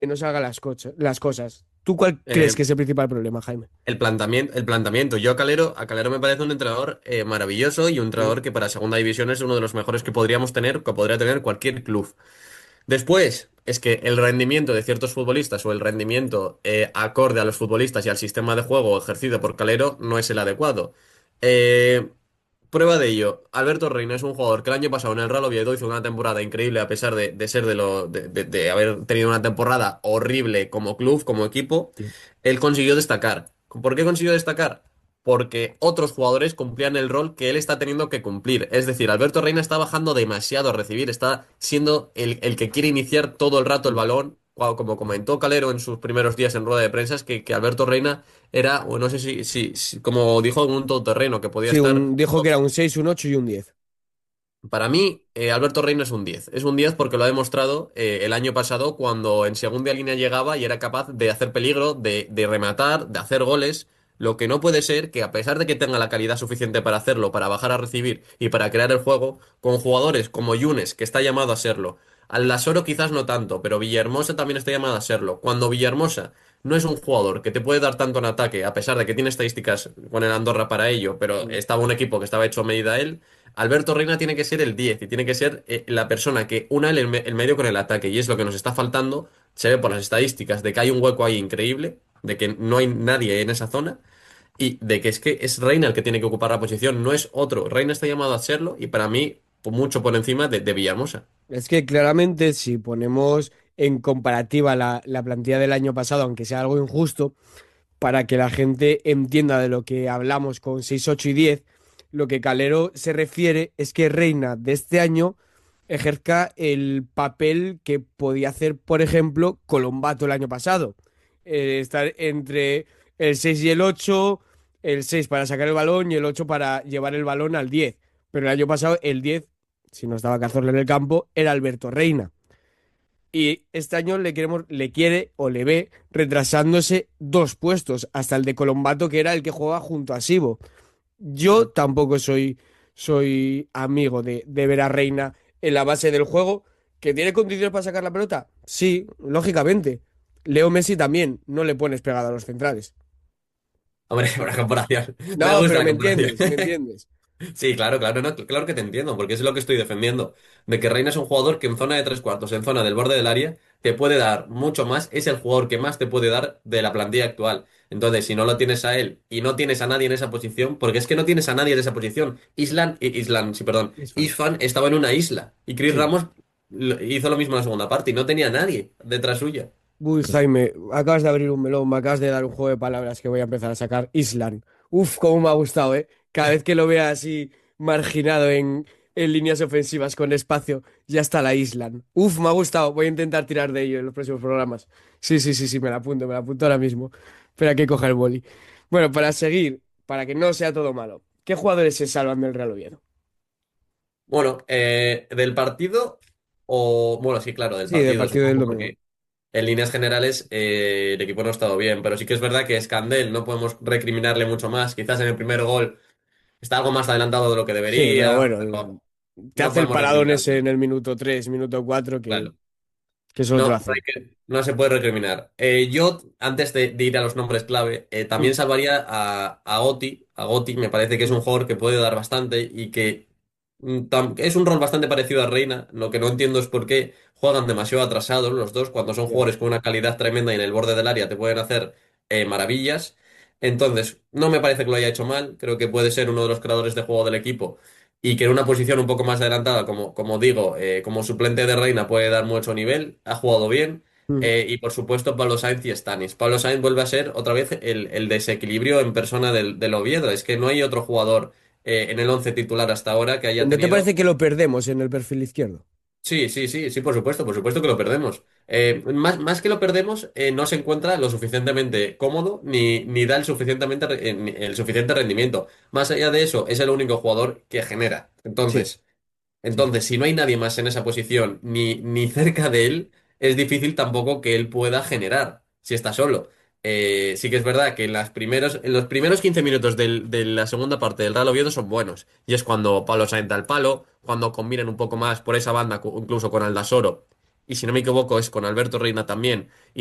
que no salgan las cosas. ¿Tú cuál crees Eh, que es el principal problema, Jaime? el planteamiento. Yo a Calero me parece un entrenador maravilloso y un Mm. entrenador que para segunda división es uno de los mejores que podríamos tener, que podría tener cualquier club. Después, es que el rendimiento de ciertos futbolistas o el rendimiento acorde a los futbolistas y al sistema de juego ejercido por Calero no es el adecuado. Eh, Prueba de ello, Alberto Reina es un jugador que el año pasado en el Real Oviedo hizo una temporada increíble a pesar de ser de haber tenido una temporada horrible como club, como equipo. Sí. Él consiguió destacar. ¿Por qué consiguió destacar? Porque otros jugadores cumplían el rol que él está teniendo que cumplir. Es decir, Alberto Reina está bajando demasiado a recibir, está siendo el que quiere iniciar todo el rato el Mm. balón. Como comentó Calero en sus primeros días en rueda de prensa, es que Alberto Reina era, o no sé como dijo, un todoterreno, que podía Sí, estar. dijo que era un 6, un 8 y un 10. Para mí, Alberto Reina es un 10. Es un 10 porque lo ha demostrado el año pasado cuando en segunda línea llegaba y era capaz de hacer peligro, de rematar, de hacer goles. Lo que no puede ser que a pesar de que tenga la calidad suficiente para hacerlo, para bajar a recibir y para crear el juego, con jugadores como Yunes, que está llamado a serlo, Aldasoro quizás no tanto, pero Villahermosa también está llamado a serlo. Cuando Villahermosa no es un jugador que te puede dar tanto en ataque, a pesar de que tiene estadísticas con el Andorra para ello, pero Mm. estaba un equipo que estaba hecho a medida a él. Alberto Reina tiene que ser el 10 y tiene que ser la persona que una el medio con el ataque y es lo que nos está faltando. Se ve por las estadísticas de que hay un hueco ahí increíble, de que no hay nadie en esa zona y de que es Reina el que tiene que ocupar la posición, no es otro. Reina está llamado a serlo y para mí mucho por encima de Villahermosa. Es que claramente si ponemos en comparativa la plantilla del año pasado, aunque sea algo injusto, para que la gente entienda de lo que hablamos con 6, 8 y 10, lo que Calero se refiere es que Reina de este año ejerza el papel que podía hacer, por ejemplo, Colombato el año pasado. Estar entre el 6 y el 6 para sacar el balón y el 8 para llevar el balón al 10. Pero el año pasado el 10, si no estaba Cazorla en el campo, era Alberto Reina. Y este año le quiere o le ve retrasándose 2 puestos, hasta el de Colombato, que era el que jugaba junto a Sibo. Yo tampoco soy amigo de ver a Reina en la base del juego. ¿Que tiene condiciones para sacar la pelota? Sí, lógicamente. Leo Messi también, no le pones pegado a los centrales. Hombre, buena comparación. Me No, gusta pero la me comparación. entiendes, me entiendes. Sí, claro, claro, no, claro que te entiendo, porque es lo que estoy defendiendo. De que Reina es un jugador que en zona de tres cuartos, en zona del borde del área, te puede dar mucho más. Es el jugador que más te puede dar de la plantilla actual. Entonces, si no lo tienes a él y no tienes a nadie en esa posición, porque es que no tienes a nadie en esa posición. Sí, perdón. Es fan. Isfan estaba en una isla y Chris Sí. Ramos hizo lo mismo en la segunda parte y no tenía a nadie detrás suya. Uy, Jaime, acabas de abrir un melón, me acabas de dar un juego de palabras que voy a empezar a sacar. Island. Uf, cómo me ha gustado, ¿eh? Cada vez que lo vea así marginado en líneas ofensivas con espacio, ya está la Island. Uf, me ha gustado. Voy a intentar tirar de ello en los próximos programas. Sí, sí, sí, sí, me la apunto ahora mismo. Espera que coja el boli. Bueno, para seguir, para que no sea todo malo, ¿qué jugadores se salvan del Real Oviedo? Bueno, del partido, bueno, sí, claro, del Sí, del partido, partido del supongo, domingo. porque en líneas generales, el equipo no ha estado bien, pero sí que es verdad que Escandel no podemos recriminarle mucho más. Quizás en el primer gol está algo más adelantado de lo que Sí, pero debería, bueno, pero te no hace el podemos paradón ese recriminarle. en el minuto 3, minuto 4 Claro. que solo te lo No, hacen. no se puede recriminar. Yo, antes de ir a los nombres clave, Mm. también salvaría a Oti. A Gotti me parece que es un jugador que puede dar bastante y que es un rol bastante parecido a Reina. Lo que no entiendo es por qué juegan demasiado atrasados los dos, cuando son Ya. jugadores con una calidad tremenda y en el borde del área te pueden hacer maravillas. Entonces, no me parece que lo haya hecho mal. Creo que puede ser uno de los creadores de juego del equipo y que en una posición un poco más adelantada, como digo, como suplente de Reina puede dar mucho nivel, ha jugado bien. Mm. Y por supuesto Pablo Sainz y Stanis. Pablo Sainz vuelve a ser otra vez el desequilibrio en persona del Oviedo. Es que no hay otro jugador en el once titular hasta ahora que haya ¿No te tenido. parece que lo perdemos en el perfil izquierdo? Sí, sí, sí, sí, por supuesto que lo perdemos. Más que lo perdemos, no se encuentra lo suficientemente cómodo ni da el suficiente rendimiento. Más allá de eso, es el único jugador que genera. Sí, sí, Entonces, si no hay nadie más en esa posición ni cerca de él, es difícil tampoco que él pueda generar si está solo. Sí que es verdad que en los primeros 15 minutos de la segunda parte del Real Oviedo son buenos. Y es cuando Pablo Sáenz da el palo, cuando combinan un poco más por esa banda, incluso con Aldasoro, y si no me equivoco es con Alberto Reina también.